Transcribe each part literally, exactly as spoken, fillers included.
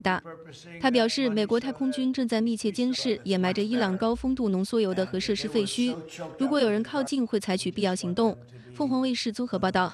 大。他表示，美国太空军正在密切监视掩埋着伊朗高丰度浓缩铀的核设施废墟，如果有人靠近，会采取必要行动。凤凰卫视综合报道。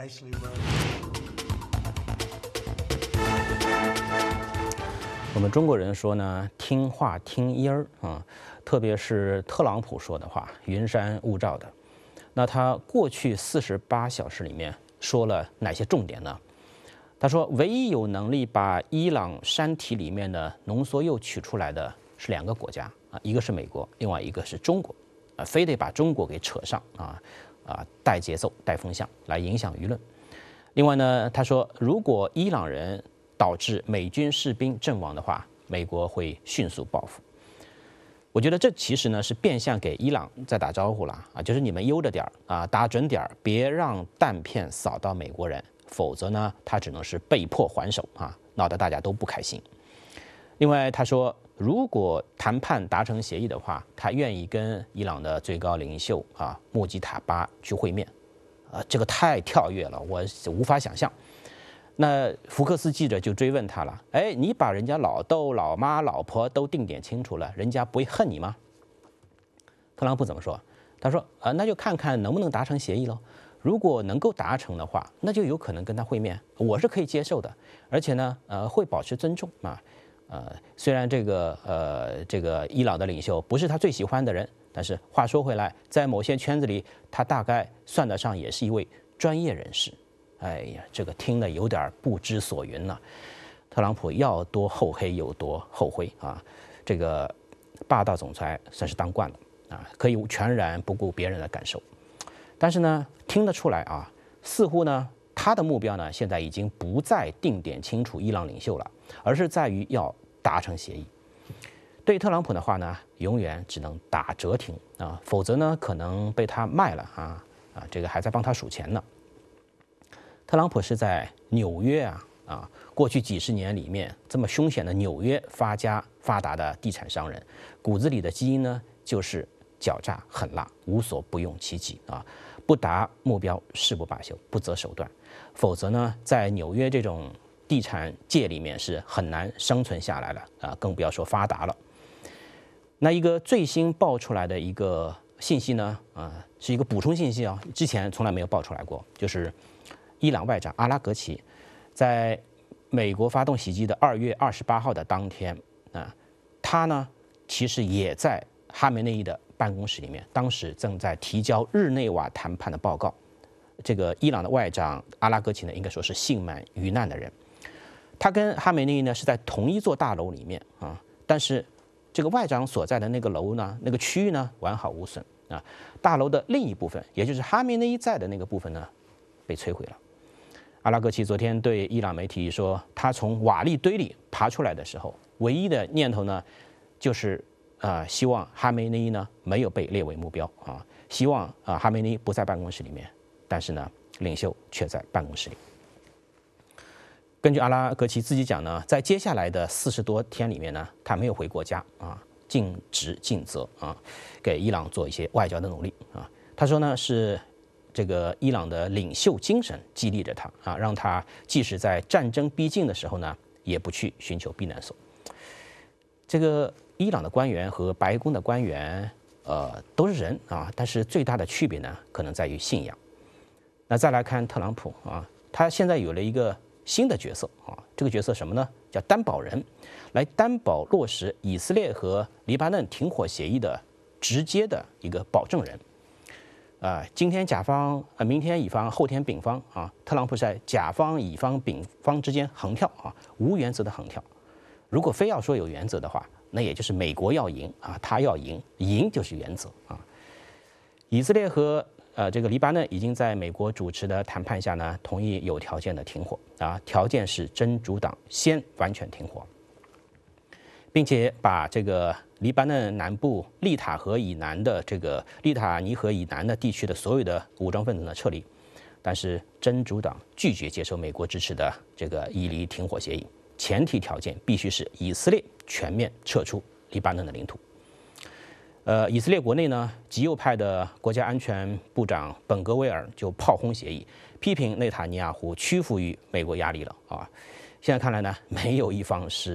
我们中国人说呢，听话听音儿啊，特别是特朗普说的话，云山雾罩的。那他过去四十八小时里面说了哪些重点呢？他说，唯一有能力把伊朗山体里面的浓缩铀取出来的是两个国家啊，一个是美国，另外一个是中国，啊，非得把中国给扯上啊啊，带节奏、带风向来影响舆论。另外呢，他说，如果伊朗人导致美军士兵阵亡的话，美国会迅速报复。我觉得这其实呢是变相给伊朗在打招呼了啊，就是你们悠着点儿啊，打准点儿，别让弹片扫到美国人。否则呢，他只能是被迫还手啊，闹得大家都不开心。另外，他说，如果谈判达成协议的话，他愿意跟伊朗的最高领袖啊穆吉塔巴去会面。啊，这个太跳跃了，我无法想象。那福克斯记者就追问他了，哎，你把人家老豆、老妈、老婆都定点清楚了，人家不会恨你吗？特朗普怎么说？他说，啊，那就看看能不能达成协议喽。如果能够达成的话，那就有可能跟他会面，我是可以接受的，而且呢，呃，会保持尊重啊，呃，虽然这个呃这个伊朗的领袖不是他最喜欢的人，但是话说回来，在某些圈子里，他大概算得上也是一位专业人士。哎呀，这个听得有点不知所云了。特朗普要多厚黑有多厚灰啊，这个霸道总裁算是当惯了啊，可以全然不顾别人的感受。但是呢，听得出来啊，似乎呢，他的目标呢，现在已经不再定点清楚伊朗领袖了，而是在于要达成协议。对特朗普的话呢，永远只能打折停啊，否则呢，可能被他卖了啊啊，这个还在帮他数钱呢。特朗普是在纽约啊啊，过去几十年里面这么凶险的纽约发家发达的地产商人，骨子里的基因呢，就是狡诈狠辣，无所不用其极啊。不达目标誓不罢休，不择手段，否则呢，在纽约这种地产界里面是很难生存下来了啊，更不要说发达了。那一个最新爆出来的一个信息呢，啊，是一个补充信息啊，之前从来没有爆出来过，就是伊朗外长阿拉格齐在美国发动袭击的二月二十八号的当天啊，他呢其实也在哈梅内伊的办公室里面，当时正在提交日内瓦谈判的报告。这个伊朗的外长阿拉格齐呢，应该说是幸免于难的人。他跟哈梅内伊呢是在同一座大楼里面啊，但是这个外长所在的那个楼呢，那个区域呢完好无损啊。大楼的另一部分，也就是哈梅内伊在的那个部分呢，被摧毁了。阿拉格齐昨天对伊朗媒体说，他从瓦砾堆里爬出来的时候，唯一的念头呢，就是啊、呃，希望哈梅内伊呢没有被列为目标啊，希望啊、呃、哈梅内伊不在办公室里面，但是呢，领袖却在办公室里。根据阿拉格齐自己讲呢，在接下来的四十多天里面呢，他没有回过家啊，尽职尽责啊，给伊朗做一些外交的努力啊。他说呢，是这个伊朗的领袖精神激励着他啊，让他即使在战争逼近的时候呢，也不去寻求避难所。这个伊朗的官员和白宫的官员，呃，都是人啊，但是最大的区别呢，可能在于信仰。那再来看特朗普啊，他现在有了一个新的角色啊，这个角色什么呢？叫担保人，来担保落实以色列和黎巴嫩停火协议的直接的一个保证人。啊、呃，今天甲方，呃，明天乙方，后天丙方啊，特朗普在甲方、乙方、丙方之间横跳啊，无原则的横跳。如果非要说有原则的话，那也就是美国要赢啊，他要赢，赢就是原则啊。以色列和呃这个黎巴嫩已经在美国主持的谈判下呢，同意有条件的停火啊，条件是真主党先完全停火，并且把这个黎巴嫩南部利塔河以南的这个利塔尼河以南的地区的所有的武装分子呢撤离，但是真主党拒绝接受美国支持的这个以黎停火协议。前提条件必须是以色列全面撤出黎巴嫩的领土。呃，以色列国内呢，极右派的国家安全部长本格威尔就炮轰协议，批评内塔尼亚胡屈服于美国压力了啊。现在看来呢，没有一方是